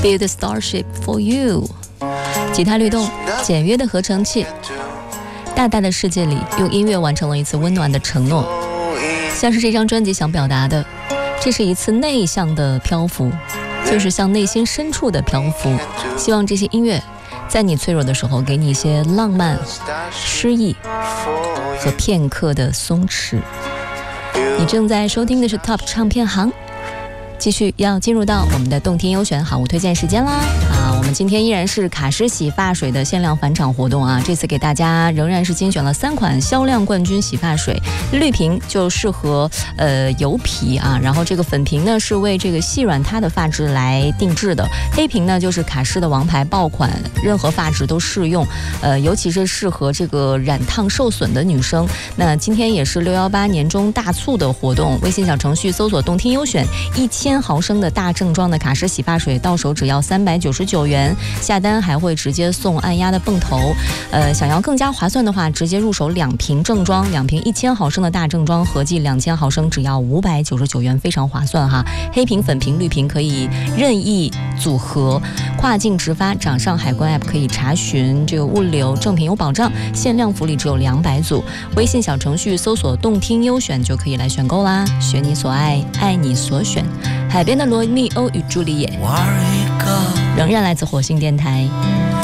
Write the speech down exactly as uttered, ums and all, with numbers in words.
Build a starship for you。吉他律动，简约的合成器，大大的世界里，用音乐完成了一次温暖的承诺，像是这张专辑想表达的，这是一次内向的漂浮，就是向内心深处的漂浮。希望这些音乐在你脆弱的时候，给你一些浪漫、诗意和片刻的松弛。你正在收听的是 Top 唱片行，继续要进入到我们的动听优选好物推荐时间啦！啊，我们今天依然是卡诗洗发水的限量返场活动啊！这次给大家仍然是精选了三款销量冠军洗发水，绿瓶就适合呃油皮啊，然后这个粉瓶呢是为这个细软塌的发质来定制的，黑瓶呢就是卡诗的王牌爆款，任何发质都适用，呃，尤其是适合这个染烫受损的女生。那今天也是六一八年中大促的活动，微信小程序搜索动听优选，一千毫升的大正装的卡诗洗发水到手只要三百九十九元，下单还会直接送按压的泵头。呃，想要更加划算的话，直接入手两瓶正装，两瓶一千毫升的大正装，合计两千毫升只要五百九十九元，非常划算哈。黑瓶、粉瓶、绿瓶可以任意组合，跨境直发，掌上海关 app 可以查询这个物流，正品有保障，限量福利只有两百组。微信小程序搜索动听优选就可以来选购啦，选你所爱，爱你所选。海边的罗密欧与朱丽叶，仍然来自火星电台。